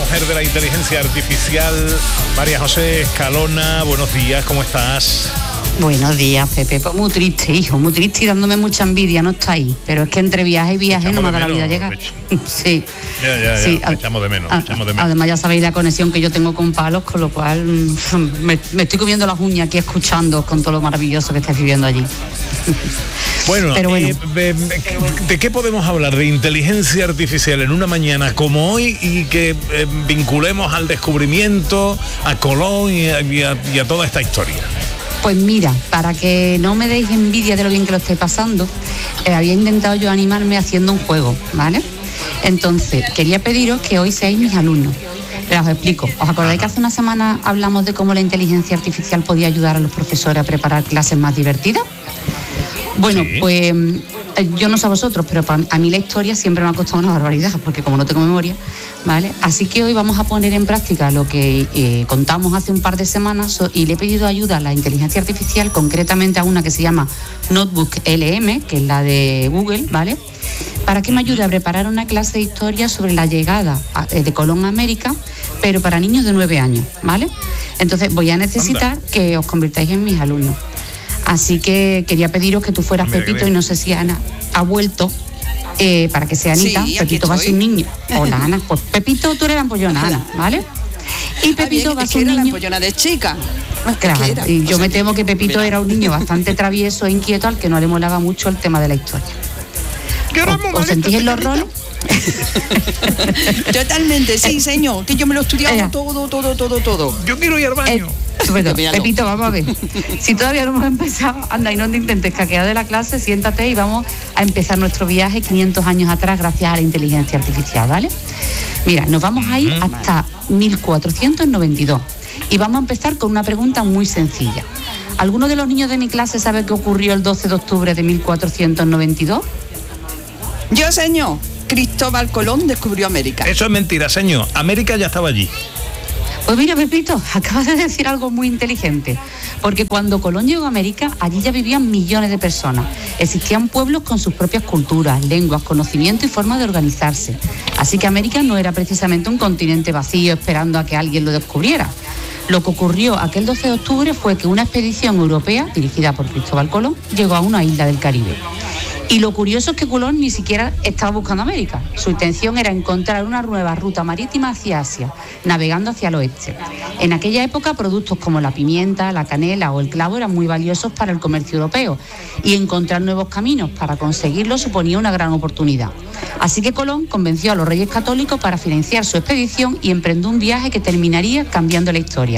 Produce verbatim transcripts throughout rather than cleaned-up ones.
mujer de la inteligencia artificial, María José Escalona. Buenos días, ¿cómo estás? Buenos días, Pepe. Pues muy triste, hijo, muy triste y dándome mucha envidia, no está ahí. Pero es que entre viaje y viaje no me da la vida llegar. Sí. Ya, ya, ya, sí, me echamos de menos, a, me echamos de menos. Además ya sabéis la conexión que yo tengo con Palos, con lo cual me, me estoy comiendo las uñas aquí escuchando con todo lo maravilloso que estáis viviendo allí. Bueno, Pero bueno. Eh, de, ¿de qué podemos hablar? De inteligencia artificial en una mañana como hoy y que eh, vinculemos al descubrimiento, a Colón y a, y a, y a toda esta historia. Pues mira, para que no me deis envidia de lo bien que lo estoy pasando, eh, había intentado yo animarme haciendo un juego, ¿vale? Entonces, quería pediros que hoy seáis mis alumnos. Pero os explico. ¿Os acordáis que hace una semana hablamos de cómo la inteligencia artificial podía ayudar a los profesores a preparar clases más divertidas? Bueno, sí. pues yo no sé a vosotros, pero a mí la historia siempre me ha costado una barbaridad, porque como no tengo memoria, ¿vale? Así que hoy vamos a poner en práctica lo que eh, contamos hace un par de semanas y le he pedido ayuda a la inteligencia artificial, concretamente a una que se llama Notebook L M, que es la de Google, ¿vale? Para que me ayude a preparar una clase de historia sobre la llegada de Colón a América, pero para niños de nueve años, ¿vale? Entonces voy a necesitar Anda. que os convirtáis en mis alumnos. Así que quería pediros que tú fueras Mira, Pepito y no sé si Ana ha vuelto eh, para que sea Anita. Sí, Pepito va a ser un niño. Hola, Ana. Pues Pepito, tú eres la ampollona, Ana, ¿vale? Y Pepito ah, bien, va a ser un niño. La ampollona de chica. Claro, y yo me temo que Pepito era un niño bastante travieso e inquieto al que no le molaba mucho el tema de la historia. ¿Os, ¿os sentís en los roles? Totalmente, sí, señor. Que yo me lo he estudiado todo, todo, todo, todo. Yo quiero ir al baño. Eh, bueno, Pepito, vamos a ver. Si todavía no hemos empezado, anda y no te intentes caquear de la clase, siéntate y vamos a empezar nuestro viaje quinientos años atrás gracias a la inteligencia artificial, ¿vale? Mira, nos vamos a ir hasta mil cuatrocientos noventa y dos y vamos a empezar con una pregunta muy sencilla. ¿Alguno de los niños de mi clase sabe qué ocurrió el doce de octubre de mil cuatrocientos noventa y dos? Yo, señor. Cristóbal Colón descubrió América. Eso es mentira, señor. América ya estaba allí. Pues mira, Pepito, acabas de decir algo muy inteligente, porque cuando Colón llegó a América, allí ya vivían millones de personas. Existían pueblos con sus propias culturas, lenguas, conocimientos y formas de organizarse. Así que América no era precisamente un continente vacío esperando a que alguien lo descubriera. Lo que ocurrió aquel doce de octubre fue que una expedición europea, dirigida por Cristóbal Colón, llegó a una isla del Caribe. Y lo curioso es que Colón ni siquiera estaba buscando América. Su intención era encontrar una nueva ruta marítima hacia Asia, navegando hacia el oeste. En aquella época, productos como la pimienta, la canela o el clavo eran muy valiosos para el comercio europeo, y encontrar nuevos caminos para conseguirlo suponía una gran oportunidad. Así que Colón convenció a los reyes católicos para financiar su expedición y emprendió un viaje que terminaría cambiando la historia.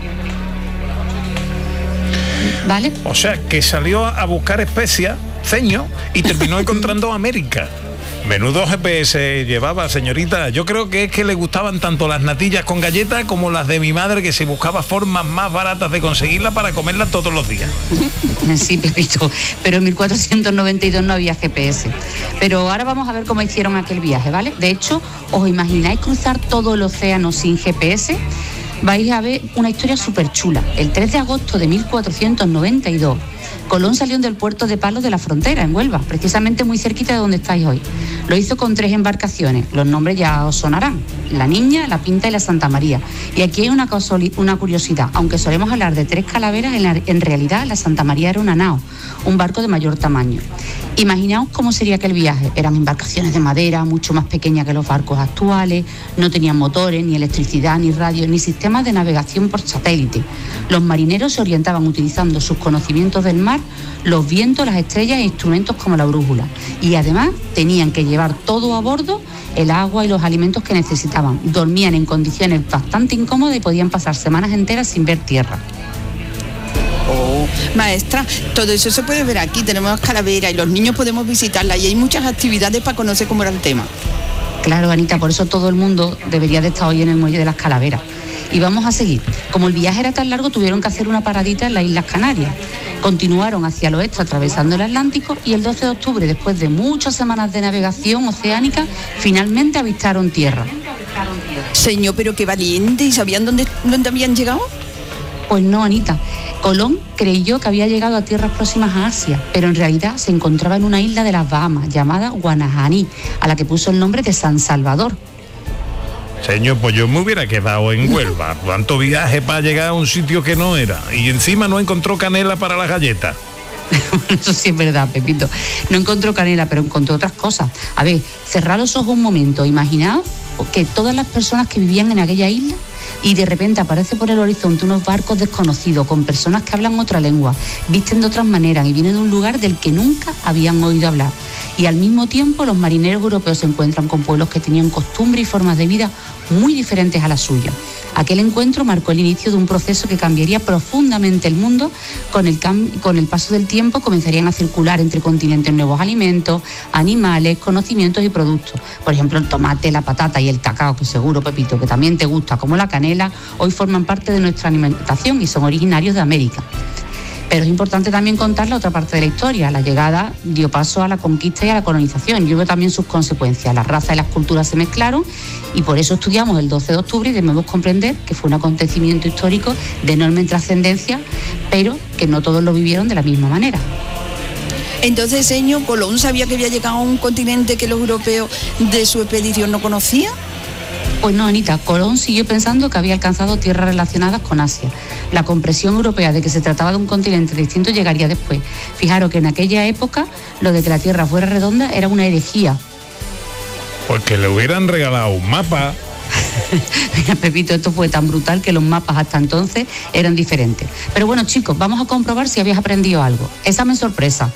¿Vale? O sea, que salió a buscar especias, ceño, y terminó encontrando América. Menudo G P S llevaba, señorita. Yo creo que es que le gustaban tanto las natillas con galletas como las de mi madre, que se buscaba formas más baratas de conseguirla para comerlas todos los días. Sí, Pepito, pero en mil cuatrocientos noventa y dos no había G P S. Pero ahora vamos a ver cómo hicieron aquel viaje, ¿vale? De hecho, ¿os imagináis cruzar todo el océano sin G P S? Vais a ver una historia súper chula. El tres de agosto de mil cuatrocientos noventa y dos, Colón salió del puerto de Palos de la Frontera, en Huelva, precisamente muy cerquita de donde estáis hoy. Lo hizo con tres embarcaciones, los nombres ya os sonarán: la Niña, la Pinta y la Santa María. Y aquí hay una, una curiosidad: aunque solemos hablar de tres calaveras, en, la, en realidad la Santa María era una nao, un barco de mayor tamaño. Imaginaos cómo sería aquel viaje. Eran embarcaciones de madera, mucho más pequeñas que los barcos actuales, no tenían motores, ni electricidad, ni radio, ni sistemas de navegación por satélite. Los marineros se orientaban utilizando sus conocimientos del mar, los vientos, las estrellas e instrumentos como la brújula. Y además tenían que llevar todo a bordo, el agua y los alimentos que necesitaban. Dormían en condiciones bastante incómodas y podían pasar semanas enteras sin ver tierra. Oh, maestra, todo eso se puede ver aquí. Tenemos calaveras y los niños podemos visitarla y hay muchas actividades para conocer cómo era el tema. Claro, Anita, por eso todo el mundo debería de estar hoy en el muelle de las calaveras. Y vamos a seguir. Como el viaje era tan largo, tuvieron que hacer una paradita en las Islas Canarias. Continuaron hacia el oeste atravesando el Atlántico y el doce de octubre, después de muchas semanas de navegación oceánica, finalmente avistaron tierra. Señor, pero qué valiente. ¿Y sabían dónde, dónde habían llegado? Pues no, Anita. Colón creyó que había llegado a tierras próximas a Asia, pero en realidad se encontraba en una isla de las Bahamas llamada Guanajaní, a la que puso el nombre de San Salvador. Señor, pues yo me hubiera quedado en Huelva. ¿Cuánto viaje para llegar a un sitio que no era? Y encima no encontró canela para las galletas. Eso sí es verdad, Pepito. No encontró canela, pero encontró otras cosas. A ver, cerrad los ojos un momento. Imaginaos que todas las personas que vivían en aquella isla y de repente aparece por el horizonte unos barcos desconocidos con personas que hablan otra lengua, visten de otras maneras y vienen de un lugar del que nunca habían oído hablar. Y al mismo tiempo los marineros europeos se encuentran con pueblos que tenían costumbres y formas de vida muy diferentes a la suya. Aquel encuentro marcó el inicio de un proceso que cambiaría profundamente el mundo. Con el, cam- con el paso del tiempo comenzarían a circular entre continentes nuevos alimentos, animales, conocimientos y productos. Por ejemplo, el tomate, la patata y el cacao, que seguro, Pepito, que también te gusta, como la canela, hoy forman parte de nuestra alimentación y son originarios de América. Pero es importante también contar la otra parte de la historia. La llegada dio paso a la conquista y a la colonización y hubo también sus consecuencias. Las razas y las culturas se mezclaron y por eso estudiamos el doce de octubre y debemos comprender que fue un acontecimiento histórico de enorme trascendencia, pero que no todos lo vivieron de la misma manera. Entonces, señor, ¿Colón sabía que había llegado a un continente que los europeos de su expedición no conocían? Pues no, Anita, Colón siguió pensando que había alcanzado tierras relacionadas con Asia. La comprensión europea de que se trataba de un continente distinto llegaría después. Fijaros que en aquella época lo de que la Tierra fuera redonda era una herejía. Porque le hubieran regalado un mapa. Mira, Pepito, esto fue tan brutal que los mapas hasta entonces eran diferentes. Pero bueno, chicos, vamos a comprobar si habéis aprendido algo. Examen sorpresa.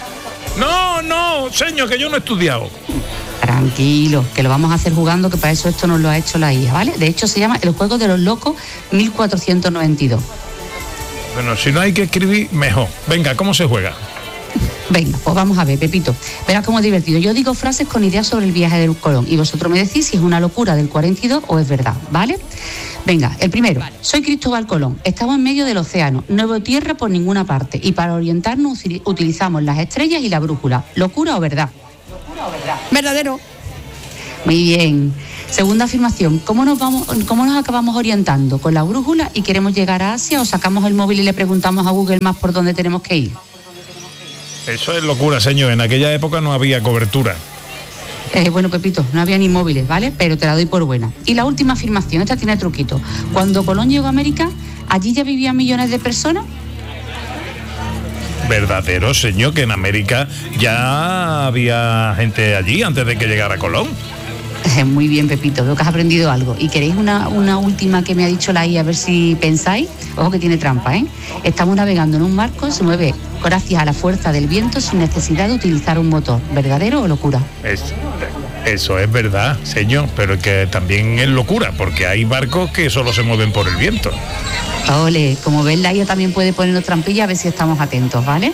No, no, señor, que yo no he estudiado. Tranquilo, que lo vamos a hacer jugando, que para eso esto nos lo ha hecho la I A, ¿vale? De hecho, se llama El Juego de los Locos mil cuatrocientos noventa y dos. Bueno, si no hay que escribir, mejor. Venga, ¿cómo se juega? Venga, pues vamos a ver, Pepito. Verás cómo es divertido. Yo digo frases con ideas sobre el viaje de Colón y vosotros me decís si es una locura del cuarenta y dos o es verdad, ¿vale? Venga, el primero. Soy Cristóbal Colón. Estamos en medio del océano. No veo tierra por ninguna parte y para orientarnos utilizamos las estrellas y la brújula. ¿Locura o verdad? Verdadero. Muy bien. Segunda afirmación. ¿Cómo nos vamos, cómo nos acabamos orientando? ¿Con la brújula y queremos llegar a Asia o sacamos el móvil y le preguntamos a Google Maps por dónde tenemos que ir? Eso es locura, señor. En aquella época no había cobertura. Eh, bueno, Pepito, no había ni móviles, ¿vale? Pero te la doy por buena. Y la última afirmación, esta tiene truquito. Cuando Colón llegó a América, ¿allí ya vivían millones de personas? Verdadero, señor, que en América ya había gente allí antes de que llegara Colón. Muy bien, Pepito, veo que has aprendido algo. ¿Y queréis una, una última que me ha dicho la I A, a ver si pensáis? Ojo que tiene trampa, ¿eh? Estamos navegando en un barco, se mueve gracias a la fuerza del viento sin necesidad de utilizar un motor. ¿Verdadero o locura? Es, eso es verdad, señor, pero que también es locura, porque hay barcos que solo se mueven por el viento. Ole, como ves, la I A también puede ponernos trampilla, a ver si estamos atentos, ¿vale?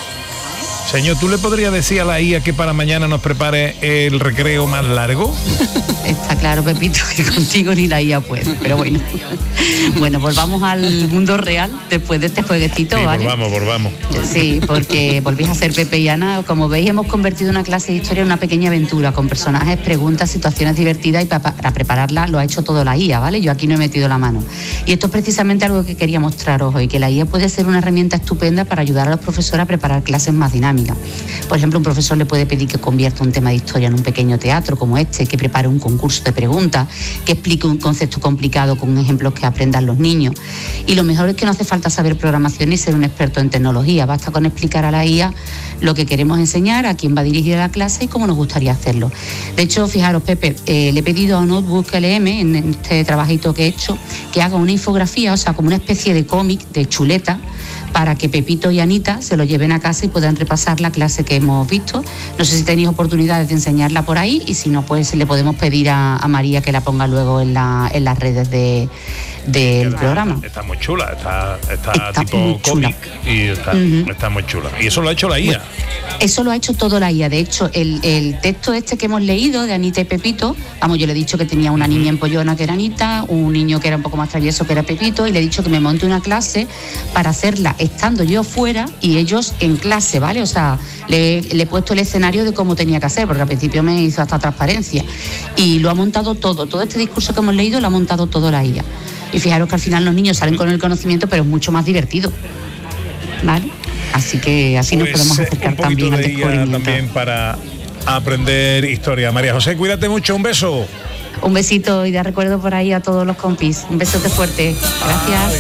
Señor, ¿tú le podrías decir a la I A que para mañana nos prepare el recreo más largo? Está claro, Pepito, que contigo ni la I A puede, pero bueno. Bueno, volvamos al mundo real después de este jueguecito, sí, ¿vale? volvamos, volvamos. Sí, porque volvéis a ser Pepe y Ana. Como veis, hemos convertido una clase de historia en una pequeña aventura, con personajes, preguntas, situaciones divertidas, y para, para prepararla lo ha hecho todo la I A, ¿vale? Yo aquí no he metido la mano. Y esto es precisamente algo que quería mostraros hoy, que la I A puede ser una herramienta estupenda para ayudar a los profesores a preparar clases más dinámicas. Por ejemplo, un profesor le puede pedir que convierta un tema de historia en un pequeño teatro como este, que prepare un concurso de preguntas, que explique un concepto complicado con ejemplos que aprendan los niños. Y lo mejor es que no hace falta saber programación ni ser un experto en tecnología, basta con explicar a la I A lo que queremos enseñar, a quién va dirigida la clase y cómo nos gustaría hacerlo. De hecho, fijaros, Pepe, eh, le he pedido a Notebook L M, en este trabajito que he hecho, que haga una infografía, o sea, como una especie de cómic, de chuleta, para que Pepito y Anita se lo lleven a casa y puedan repasar la clase que hemos visto. No sé si tenéis oportunidades de enseñarla por ahí, y si no, pues le podemos pedir a, a María que la ponga luego en, la, en las redes de, del está, programa. Está muy chula, está, está, está tipo cómic y está, uh-huh. está muy chula. Y eso lo ha hecho la I A. Bueno, eso lo ha hecho todo la I A. De hecho, el, el texto este que hemos leído de Anita y Pepito, vamos, yo le he dicho que tenía una niña empollona que era Anita, un niño que era un poco más travieso que era Pepito, y le he dicho que me monte una clase para hacerla estando yo fuera y ellos en clase, ¿vale? O sea, le, le he puesto el escenario de cómo tenía que hacer, porque al principio me hizo hasta transparencia, y lo ha montado todo, todo este discurso que hemos leído lo ha montado todo la I A. Y fijaros que al final los niños salen con el conocimiento, pero es mucho más divertido, ¿vale? Así que así pues nos podemos acercar también al descubrimiento. También para aprender historia. María José, cuídate mucho, un beso. Un besito y de recuerdo por ahí a todos los compis. Un besote fuerte. Gracias.